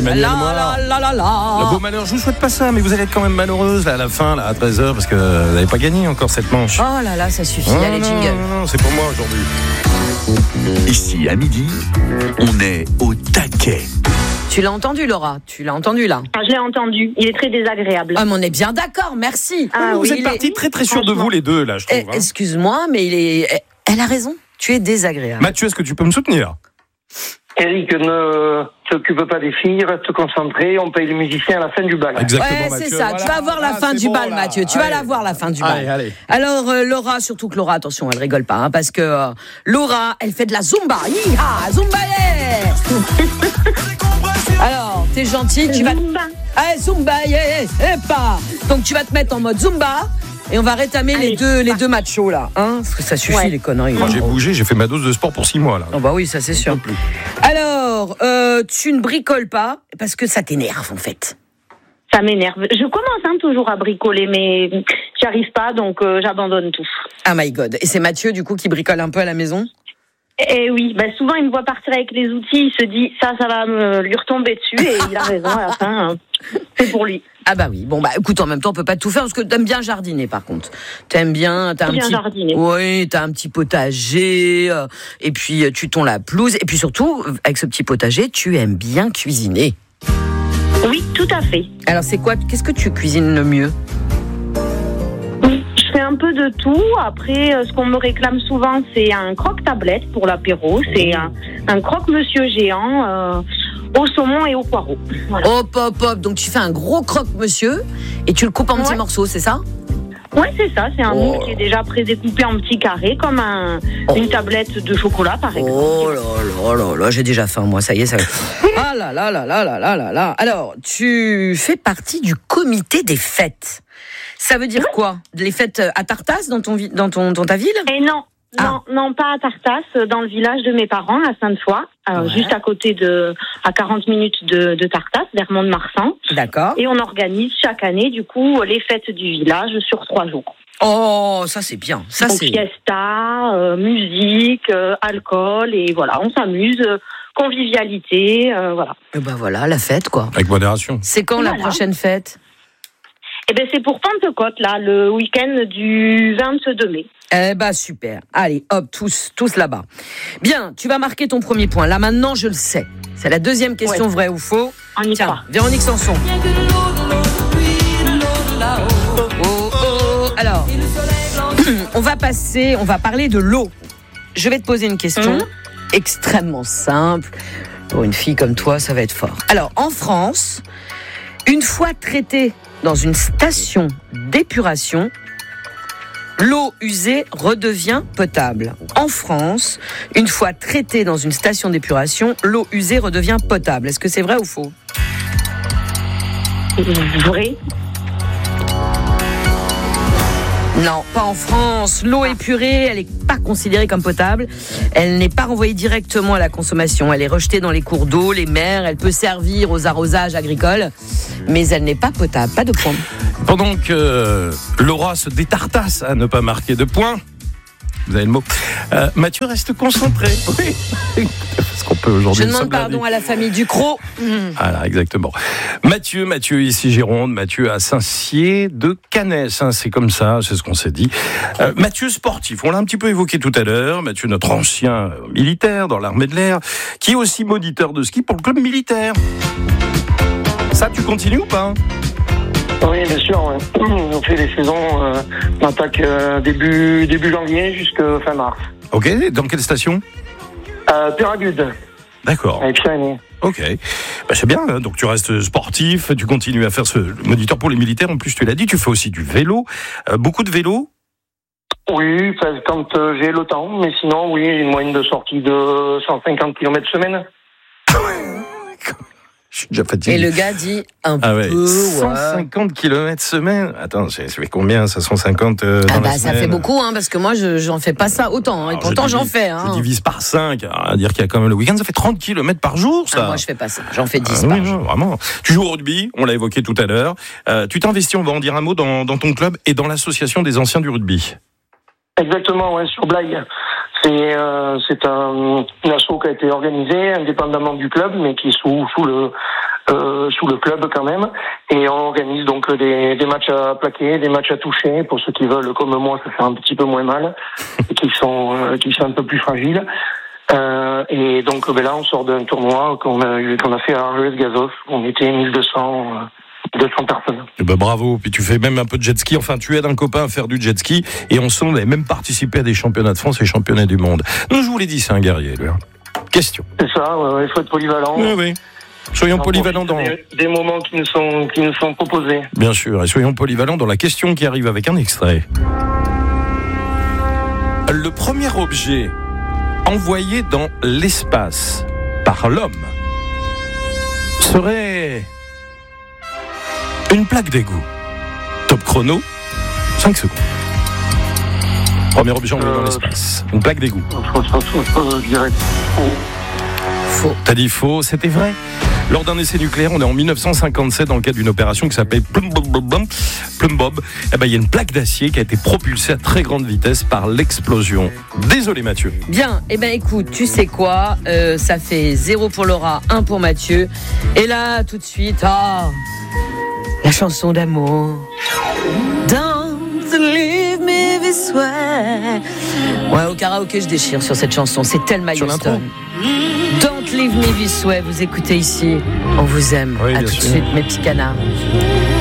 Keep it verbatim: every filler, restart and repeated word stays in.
Emmanuel la, Moir. la, la, la, la. Le beau malheur, je vous souhaite pas ça, mais vous allez être quand même malheureuse là, à la fin, là, à treize heures, parce que vous n'avez pas gagné encore cette manche. Oh là là, ça suffit, Oh, allez, non, jingle. non, non, c'est pour moi aujourd'hui. Ici, à midi, on est au taquet. Tu l'as entendu, Laura? Tu l'as entendu, là? Ah, je l'ai entendu. Il est très désagréable. Ah, mais on est bien d'accord, merci. Ah, vous oui, êtes il partis est- très très sûrs de franchement. vous les deux, là, je Eh, trouve. hein. excuse-moi, mais il est... elle a raison. Tu es désagréable. Mathieu, est-ce que tu peux me soutenir? Eric, ne t'occupe pas des filles, reste concentré, on paye les musiciens à la fin du bal. Exactement, Ouais, Mathieu. c'est ça. Voilà. Tu vas voir la Ah, fin c'est du bon, bal, là. Mathieu. Tu vas Allez. la voir la fin du Allez, bal. allez. Alors, euh, Laura, surtout que Laura, attention, elle rigole pas, hein, parce que euh, Laura, elle fait de la zumba. Hi-ha, zumba, yeah. Alors, t'es gentil, tu vas. Zumba. Allez, zumba, yeah, yeah, et pas. Donc, tu vas te mettre en mode zumba. Et on va rétamer les Allez, deux, les pas. deux machos là, hein, parce que ça suffit Ouais. les conneries. Moi, là. j'ai bougé, j'ai fait ma dose de sport pour six mois, là. Oh bah oui, ça c'est sûr. Alors, euh, tu ne bricoles pas parce que ça t'énerve en fait. Ça m'énerve. Je commence hein, toujours à bricoler, mais j'y arrive pas, donc euh, j'abandonne tout. Ah my god. Et c'est Mathieu du coup qui bricole un peu à la maison? Et oui, bah souvent il me voit partir avec les outils, il se dit ça, ça va me lui retomber dessus, et il a raison à la fin. hein. C'est pour lui. Ah bah oui. Bon bah écoute, en même temps on peut pas tout faire parce que t'aimes bien jardiner par contre. T'aimes bien, t'as un Bien petit, jardiner. oui, t'as un petit potager, euh, et puis euh, tu tonds la pelouse, et puis surtout avec ce petit potager, tu aimes bien cuisiner. Oui, tout à fait. Alors c'est quoi, qu'est-ce que tu cuisines le mieux? Oui, je fais un peu de tout. Après, euh, ce qu'on me réclame souvent, c'est un croque-tablette pour l'apéro. C'est un, un croque-monsieur géant euh, au saumon et au poireau. Voilà. Hop hop hop. Donc tu fais un gros croque-monsieur et tu le coupes en petits Ouais. morceaux, c'est ça? Ouais, c'est ça. C'est un Oh. moule qui est déjà prédécoupé en petits carrés, comme un, Oh. une tablette de chocolat, par exemple. Oh là là là là, j'ai déjà faim moi, ça y est, ça. Ah là là là là là là là là. Alors, tu fais partie du comité des fêtes. Ça veut dire quoi? Les fêtes à Tartas dans ton vi- dans ton dans ta ville? Et non, Ah. non, non, pas à Tartas, dans le village de mes parents, à Sainte-Foy, euh, Ouais. juste à côté de, à quarante minutes de, de Tartas, vers Mont-de-Marsan. D'accord. Et on organise chaque année, du coup, les fêtes du village sur trois jours. Oh, ça c'est bien. Ça Donc, c'est fiesta, euh, musique, euh, alcool, et voilà, on s'amuse, euh, convivialité, euh, voilà. Eh ben voilà, la fête quoi. Avec modération. C'est quand la Voilà. prochaine fête? Et ben c'est pour Pentecôte, là, le week-end du vingt-deux mai. Eh ben super. Allez, hop, tous, tous là-bas. Bien, tu vas marquer ton premier point. Là maintenant, je le sais. C'est la deuxième question, Ouais. vrai ou faux. On y Tiens, croit. Véronique Sanson. Oh, oh. Alors, on va passer, on va parler de l'eau. Je vais te poser une question Mhm. extrêmement simple. Pour une fille comme toi, ça va être fort. Alors, en France, une fois traitée dans une station d'épuration, l'eau usée redevient potable. En France, une fois traitée dans une station d'épuration, l'eau usée redevient potable. Est-ce que c'est vrai ou faux? Vrai. Non, pas en France. L'eau épurée, elle n'est pas considérée comme potable. Elle n'est pas renvoyée directement à la consommation. Elle est rejetée dans les cours d'eau, les mers. Elle peut servir aux arrosages agricoles, mais elle n'est pas potable. Pas de point. Pendant que euh, Laura se détartasse à ne pas marquer de points, vous avez le mot, euh, Mathieu reste concentré. Oui, parce qu'on peut aujourd'hui. Je nous demande sommes lundi. pardon à la famille Ducrot. Voilà, exactement. Mathieu, Mathieu ici Gironde, Mathieu à Saint-Cier de Canès, hein, c'est comme ça, c'est ce qu'on s'est dit. Euh, Mathieu sportif, on l'a un petit peu évoqué tout à l'heure, Mathieu notre ancien militaire dans l'armée de l'air, qui est aussi moniteur de ski pour le club militaire. Ça, tu continues ou pas? Oui, bien sûr. Ouais. On fait les saisons, euh, on attaque euh, début, début janvier jusqu'à fin mars. Ok, dans quelle station? Euh, Péragude, D'accord. avec Pyrénées. Ok, bah, c'est bien, hein. Donc tu restes sportif, tu continues à faire ce moniteur pour les militaires, en plus tu l'as dit, tu fais aussi du vélo, euh, beaucoup de vélo. Oui, enfin, quand euh, j'ai le temps, mais sinon, oui, une moyenne de sortie de cent cinquante kilomètres semaine. Je suis déjà fatigué. Et le gars dit un Ah ouais, peu. cent ouais. cinquante kilomètres semaine. Attends, ça fait combien ça, cent cinquante euh, dans Ah la bah ça semaine fait beaucoup, hein, parce que moi je j'en fais pas ça autant. Hein, et Alors, pourtant je j'en divise- fais. Hein. Je divise par cinq, à dire qu'il y a quand même le week-end, ça fait trente kilomètres par jour, ça. Ah, moi je fais pas ça. J'en fais dix Ah par oui, jour. non, vraiment. Tu joues au rugby, on l'a évoqué tout à l'heure. Euh, tu t'investis, on va en dire un mot, dans, dans ton club et dans l'association des anciens du rugby. Exactement, ouais, sur Blaye. C'est euh, c'est un une asso qui a été organisée indépendamment du club, mais qui est sous sous le euh, sous le club quand même. Et on organise donc des, des matchs à plaquer, des matchs à toucher pour ceux qui veulent, comme moi, ça fait un petit peu moins mal et qui sont euh, qui sont un peu plus fragiles. Euh, et donc ben là, on sort d'un tournoi qu'on a eu, qu'on a fait à Argelès-Gazof. On était mille deux cents personnes. Eh ben bravo, puis tu fais même un peu de jet ski, enfin tu aides un copain à faire du jet ski, et on sent, on avait même participé à des championnats de France et championnats du monde. Donc je vous l'ai dit, c'est un guerrier, lui. Question. C'est ça, il ouais, faut être polyvalent. Oui, oui. Soyons polyvalents dans... Des, des moments qui nous sont, qui nous sont proposés. Bien sûr, et soyons polyvalents dans la question qui arrive avec un extrait. Le premier objet envoyé dans l'espace par l'homme serait une plaque d'égout. Top chrono, cinq secondes. Premier objet envoyé euh, dans l'espace, une plaque d'égout. Je dirais faux. Faux. T'as dit faux, c'était vrai. Lors d'un essai nucléaire, on est en dix-neuf cent cinquante-sept dans le cadre d'une opération qui s'appelle Plum Bob. Eh ben, il y a une plaque d'acier qui a été propulsée à très grande vitesse par l'explosion. Désolé Mathieu. Bien, eh ben écoute, tu sais quoi, euh, ça fait zéro pour Laura, un pour Mathieu. Et là, tout de suite, ah, la chanson d'amour. Don't leave me this way. Ouais, au karaoké, je déchire sur cette chanson. C'est Thelma Houston. Don't leave me this way. Vous écoutez ici. On vous aime. Oui, à tout sûr. de suite, mes petits canards.